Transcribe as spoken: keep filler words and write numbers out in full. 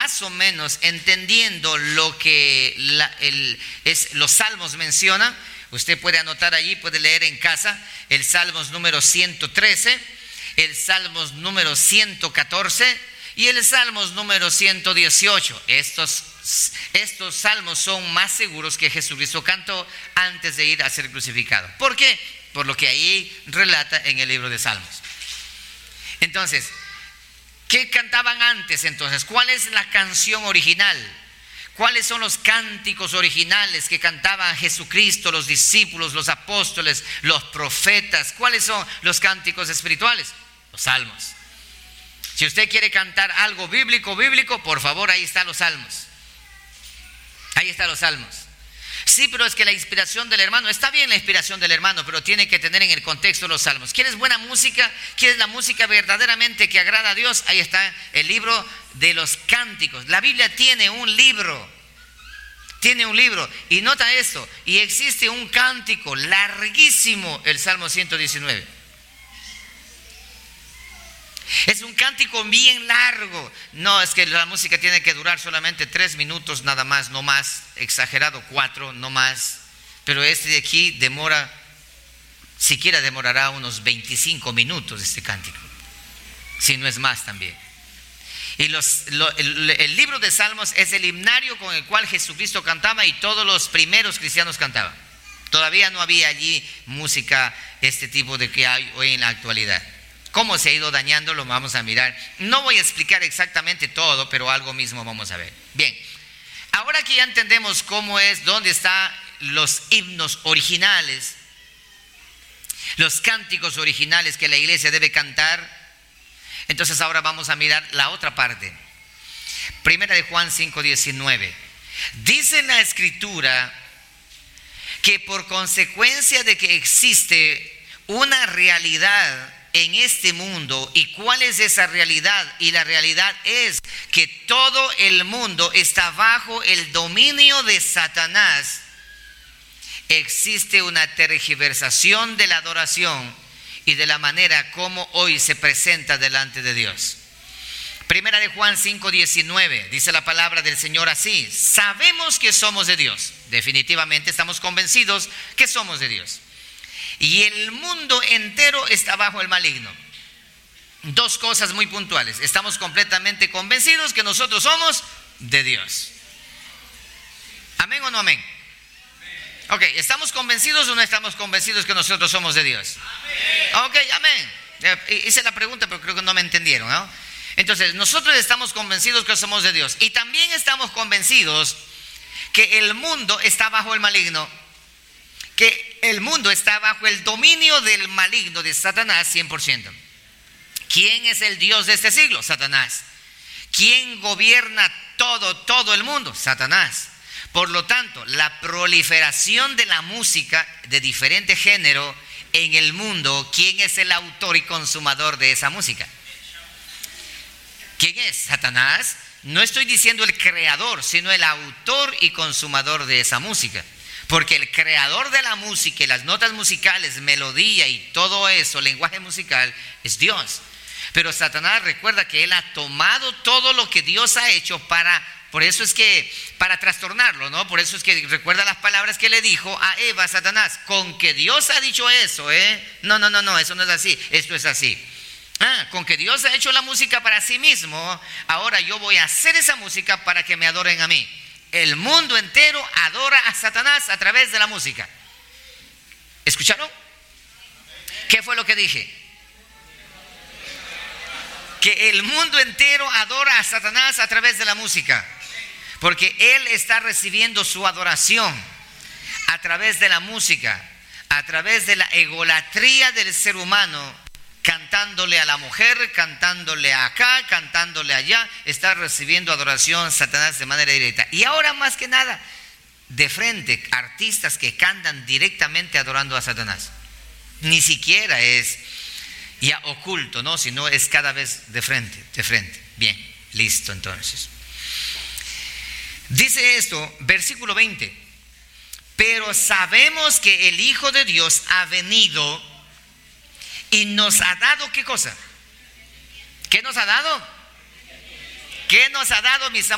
más o menos entendiendo lo que la, el, es, los salmos mencionan, usted puede anotar allí, puede leer en casa el Salmos número ciento trece, el Salmos número ciento catorce y el Salmos número ciento dieciocho. Estos, estos salmos son más seguros que Jesucristo cantó antes de ir a ser crucificado. ¿Por qué? Por lo que ahí relata en el libro de Salmos. Entonces, ¿qué cantaban antes entonces? ¿Cuál es la canción original? ¿Cuáles son los cánticos originales que cantaban Jesucristo, los discípulos, los apóstoles, los profetas? ¿Cuáles son los cánticos espirituales? Los salmos. Si usted quiere cantar algo bíblico, bíblico, por favor, ahí están los salmos. Ahí están los salmos. Sí, pero es que la inspiración del hermano, está bien la inspiración del hermano, pero tiene que tener en el contexto los salmos. ¿Quieres buena música? ¿Quieres la música verdaderamente que agrada a Dios? Ahí está el libro de los cánticos. La Biblia tiene un libro, tiene un libro, y nota esto, y existe un cántico larguísimo, el Salmo ciento diecinueve. Es un cántico bien largo. No, es que la música tiene que durar solamente tres minutos nada más, no más, exagerado cuatro, no más. Pero este de aquí demora, siquiera demorará unos veinticinco minutos este cántico, si no es más también. Y los, lo, el, el libro de Salmos es el himnario con el cual Jesucristo cantaba y todos los primeros cristianos cantaban. Todavía no había allí música este tipo de que hay hoy en la actualidad. ¿Cómo se ha ido dañando? Lo vamos a mirar. No voy a explicar exactamente todo, pero algo mismo vamos a ver. Bien, ahora que ya entendemos cómo es, dónde están los himnos originales, los cánticos originales que la iglesia debe cantar, entonces ahora vamos a mirar la otra parte. Primera de Juan cinco diecinueve. Dice la Escritura que por consecuencia de que existe una realidad en este mundo, ¿y cuál es esa realidad? Y la realidad es que todo el mundo está bajo el dominio de Satanás. Existe una tergiversación de la adoración y de la manera como hoy se presenta delante de Dios. Primera de Juan cinco diecinueve, dice la palabra del Señor así: sabemos que somos de Dios. Definitivamente estamos convencidos que somos de Dios. Y el mundo entero está bajo el maligno. Dos cosas muy puntuales. Estamos completamente convencidos que nosotros somos de Dios. ¿Amén o no amén? Ok, ¿estamos convencidos o no estamos convencidos que nosotros somos de Dios? Ok, amén. Hice la pregunta, pero creo que no me entendieron, ¿no? Entonces, nosotros estamos convencidos que somos de Dios. Y también estamos convencidos que el mundo está bajo el maligno. Que el mundo está bajo el dominio del maligno, de Satanás, cien por ciento. ¿Quién es el Dios de este siglo? Satanás. ¿Quién gobierna todo, todo el mundo? Satanás. Por lo tanto, la proliferación de la música de diferente género en el mundo, ¿quién es el autor y consumador de esa música? ¿Quién es? Satanás. No estoy diciendo el creador, sino el autor y consumador de esa música. Porque el creador de la música y las notas musicales, melodía y todo eso, lenguaje musical, es Dios. Pero Satanás, recuerda que él ha tomado todo lo que Dios ha hecho para, por eso es que, para trastornarlo, ¿no? Por eso es que recuerda las palabras que le dijo a Eva, Satanás: con que Dios ha dicho eso, ¿eh? No, no, no, no, eso no es así, esto es así. Ah, con que Dios ha hecho la música para sí mismo, ahora yo voy a hacer esa música para que me adoren a mí. El mundo entero adora a Satanás a través de la música. ¿Escucharon? ¿Qué fue lo que dije? Que el mundo entero adora a Satanás a través de la música. Porque él está recibiendo su adoración a través de la música, a través de la egolatría del ser humano. Cantándole a la mujer, cantándole acá, cantándole allá, está recibiendo adoración Satanás de manera directa. Y ahora más que nada, de frente, artistas que cantan directamente adorando a Satanás. Ni siquiera es ya oculto, ¿no? Sino es cada vez de frente, de frente. Bien, listo entonces. Dice esto, versículo veinte: pero sabemos que el Hijo de Dios ha venido y nos ha dado, ¿qué cosa? ¿Qué nos ha dado? ¿Qué nos ha dado, mis amados?